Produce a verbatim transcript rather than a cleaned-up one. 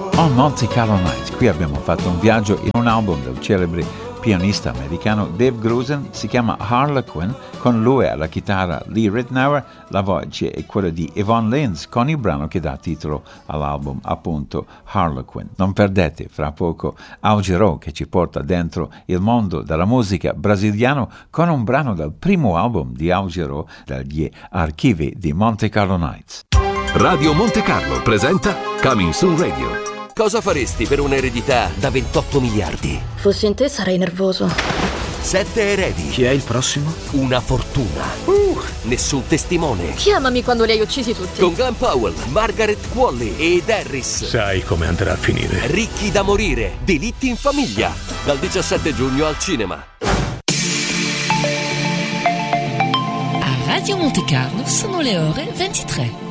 On Monte Carlo Nights. Qui abbiamo fatto un viaggio in un album del celebre pianista americano Dave Grusin, si chiama Harlequin, con lui alla chitarra Lee Ritenour, la voce è quella di Yvonne Lins, con il brano che dà titolo all'album, appunto Harlequin. Non perdete fra poco Al Jarreau, che ci porta dentro il mondo della musica brasiliano con un brano del primo album di Al Jarreau, dagli archivi di Monte Carlo Nights. Radio Monte Carlo presenta Coming Soon Radio. Cosa faresti per un'eredità da ventotto miliardi? Fossi in te sarei nervoso. Sette eredi. Chi è il prossimo? Una fortuna. Uh. Nessun testimone. Chiamami quando li hai uccisi tutti. Con Glenn Powell, Margaret Qualley ed Harris. Sai come andrà a finire. Ricchi da morire. Delitti in famiglia. Dal diciassette giugno al cinema. A Radio Monte Carlo sono le ore ventitré.